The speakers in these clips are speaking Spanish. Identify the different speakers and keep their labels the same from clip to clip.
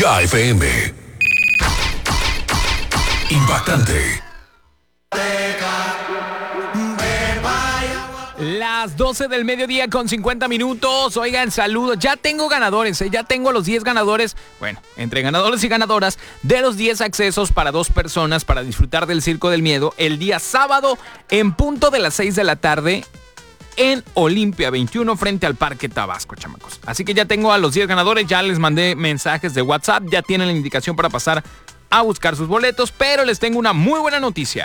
Speaker 1: Ya FM. Impactante.
Speaker 2: Las 12 del mediodía con 50 minutos. Oigan, saludos. Ya tengo ganadores, ya tengo los 10 ganadores. Bueno, entre ganadores y ganadoras de los 10 accesos para 2 personas para disfrutar del Circo del Miedo el día sábado en punto de las 6 de la tarde en Olimpia 21 frente al Parque Tabasco, chamacos. Así que ya tengo a los 10 ganadores, ya les mandé mensajes de WhatsApp, ya tienen la indicación para pasar a buscar sus boletos, pero les tengo una muy buena noticia.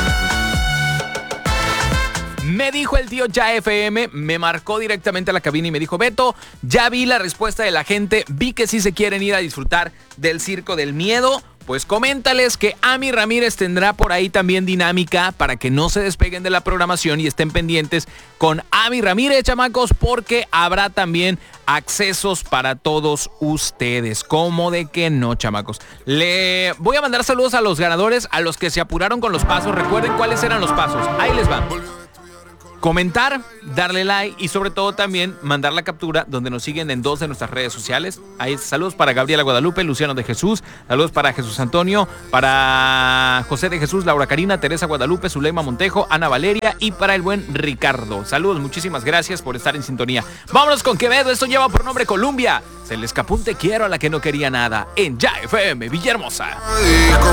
Speaker 2: Me dijo el tío Ya FM, me marcó directamente a la cabina y me dijo: Beto, ya vi la respuesta de la gente, vi que sí se quieren ir a disfrutar del Circo del Miedo. Pues coméntales que Ami Ramírez tendrá por ahí también dinámica para que no se despeguen de la programación y estén pendientes con Ami Ramírez, chamacos, porque habrá también accesos para todos ustedes. ¿Cómo de que no, chamacos? Le voy a mandar saludos a los ganadores, a los que se apuraron con los pasos. Recuerden cuáles eran los pasos. Ahí les van. Comentar, darle like y sobre todo también mandar la captura donde nos siguen en 2 de nuestras redes sociales. Ahí saludos para Gabriela Guadalupe, Luciano de Jesús, saludos para Jesús Antonio, para José de Jesús, Laura Karina, Teresa Guadalupe, Zuleima Montejo, Ana Valeria y para el buen Ricardo. Saludos, muchísimas gracias por estar en sintonía. Vámonos con Quevedo, esto lleva por nombre Columbia. Se le escapó un te quiero a la que no quería nada en Ya FM Villahermosa.